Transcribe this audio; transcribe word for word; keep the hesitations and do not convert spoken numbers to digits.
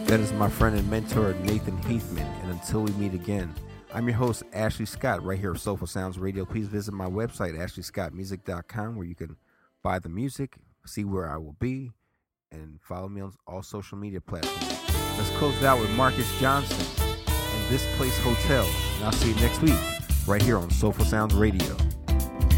That is my friend and mentor, Nathan Heathman. And until we meet again, I'm your host, Ashley Scott, right here at Soulful Sounds Radio. Please visit my website, ashley scott music dot com, where you can buy the music, see where I will be, and follow me on all social media platforms. Let's close it out with Marcus Johnson and This Place Hotel. And I'll see you next week, right here on Soulful Sounds Radio.